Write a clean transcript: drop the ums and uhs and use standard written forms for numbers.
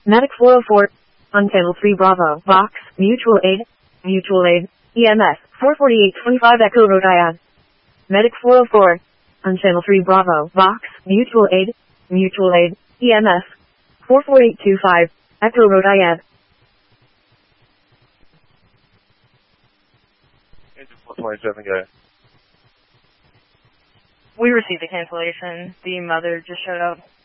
Medic 404, on channel 3 Bravo, Vox, Mutual Aid, EMS, 44825 Echo Rhode Island. Medic 404, on channel 3 Bravo, Vox, Mutual Aid, EMS, 44825 Echo Rhode Island. Engine 427, go ahead. We received a cancellation. The mother just showed up.